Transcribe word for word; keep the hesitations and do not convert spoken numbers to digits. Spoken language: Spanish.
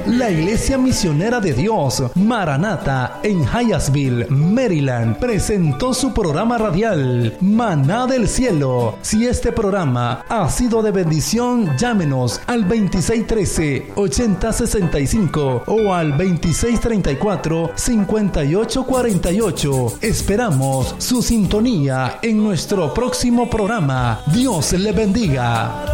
La Iglesia Misionera de Dios, Maranata, en Hyattsville, Maryland, presentó su programa radial, Maná del Cielo. Si este programa ha sido de bendición, llámenos al veintiséis trece, ochenta sesenta y cinco o al veintiséis treinta y cuatro, cincuenta y ocho cuarenta y ocho. Esperamos su sintonía en nuestro próximo programa. Dios le bendiga.